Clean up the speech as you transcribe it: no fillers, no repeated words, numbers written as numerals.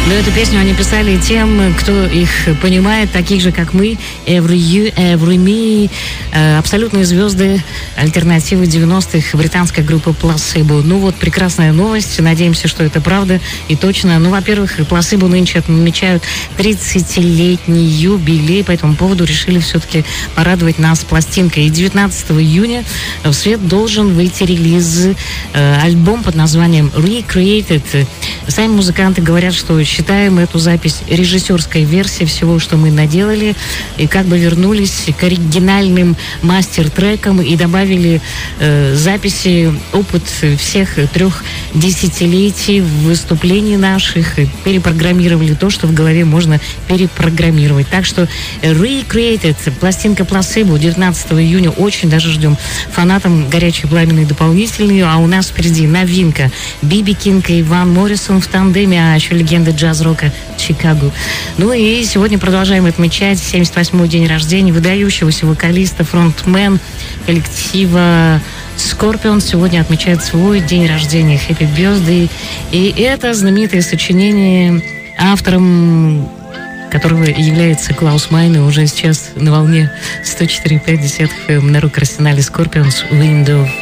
Но эту песню они писали тем, кто их понимает, таких же, как мы, Every You, Every Me, абсолютные звезды альтернативы 90-х, британская группа Placebo. Ну вот, прекрасная новость, надеемся, что это правда и точно. Ну, во-первых, Placebo нынче отмечают 30-летний юбилей, по этому поводу решили все-таки порадовать нас пластинкой. И 19 июня в свет должен выйти релиз, альбом под названием Recreated. Сами музыканты говорят, что считаем эту запись режиссерской версией всего, что мы наделали, и как бы вернулись к оригинальным мастер-трекам и добавили записи, опыт всех 3 десятилетий выступлений наших, и перепрограммировали то, что в голове можно перепрограммировать. Так что Recreated, пластинка Placebo, 19 июня, очень даже ждем. Фанатам горячие пламенные дополнительные, а у нас впереди новинка. Биби Кинг и Ван Моррисон в тандеме, а еще легенды джаз-рока Чикаго. Ну и сегодня продолжаем отмечать 78-й день рождения выдающегося вокалиста, фронтмен коллектива Scorpions. Сегодня отмечает свой день рождения, Happy Birthday. И это знаменитое сочинение, автором которого является Клаус Майне, уже сейчас на волне 104,5 на рок-арсенале Scorpions, Window.